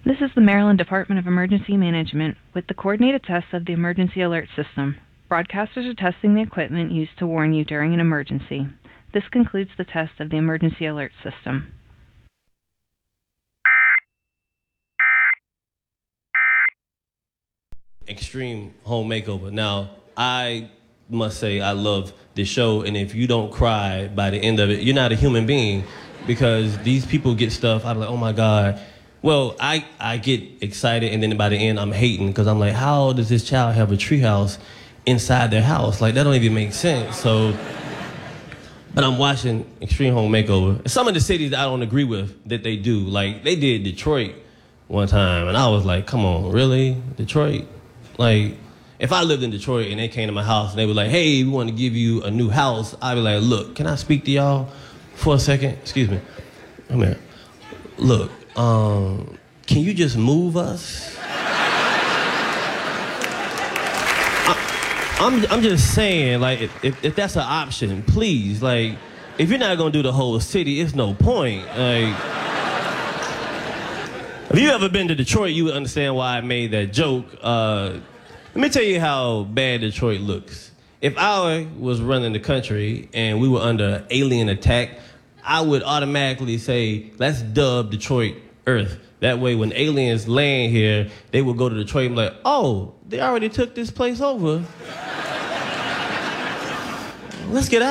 This is the Maryland Department of Emergency Management with the coordinated test of the emergency alert system. Broadcasters are testing the equipment used to warn you during an emergency. This concludes the test of the emergency alert system. Extreme Home Makeover. Now, I must say I love this show, and if you don't cry by the end of it, you're not a human being, because these people get stuff, I'm like, oh my God. Well, I get excited, and then by the end, I'm hating, because I'm like, how does this child have a treehouse inside their house? Like, that don't even make sense. So, but I'm watching Extreme Home Makeover. Some of the cities that I don't agree with that they do, like, they did Detroit one time, and I was like, come on, really? Detroit? Like, if I lived in Detroit and they came to my house and they were like, hey, we want to give you a new house, I'd be like, look, can I speak to y'all for a second? Excuse me. Come here. Look, can you just move us? I'm just saying, like, if that's an option, please, like, if you're not gonna do the whole city, it's no point. Like, if you ever been to Detroit, you would understand why I made that joke. Let me tell you how bad Detroit looks. If I was running the country and we were under alien attack, I would automatically say, let's dub Detroit Earth. That way, when aliens land here, they would go to Detroit and be like, oh, they already took this place over. Let's get out.